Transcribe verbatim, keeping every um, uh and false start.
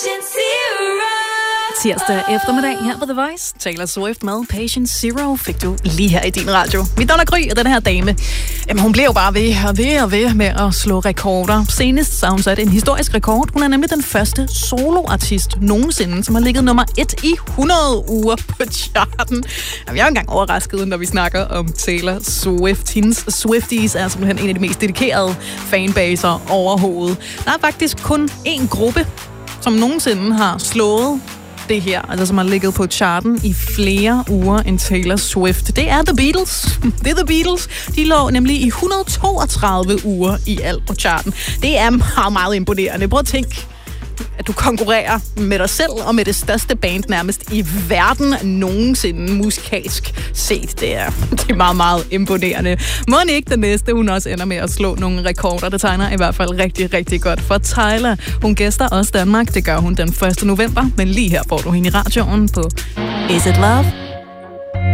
Patient Zero. Tirsdag eftermiddag her på The Voice. Taylor Swift med Patient Zero fik du lige her i din radio. Mit navn er Gry, og den her dame, jamen hun blev bare ved og ved og ved med at slå rekorder. Senest så hun sat en historisk rekord. Hun er nemlig den første soloartist nogensinde, som har ligget nummer et i hundrede uger på charten. Jamen, jeg er engang overrasket, når vi snakker om Taylor Swift. Hendes Swifties er simpelthen en af de mest dedikerede fanbaser overhovedet. Der er faktisk kun én gruppe, som nogensinde har slået det her, altså som har ligget på charten i flere uger end Taylor Swift. Det er The Beatles. Det er The Beatles. De lå nemlig i et hundrede og toogtredive uger i alt på charten. Det er meget, meget imponerende. Prøv at tænke, at du konkurrerer med dig selv og med det største band nærmest i verden nogensinde musikalsk set. Det er, det er meget, meget imponerende. Må ikke den næste, hun også ender med at slå nogle rekorder. Det tegner i hvert fald rigtig, rigtig godt for Tyler. Hun gæster også Danmark. Det gør hun den første november. Men lige her får du hende i radioen på Is It Love?